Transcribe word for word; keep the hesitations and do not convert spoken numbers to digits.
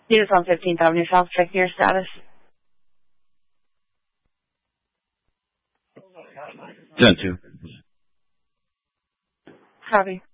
Units on fifteenth Avenue South, check your status. ten two. Copy.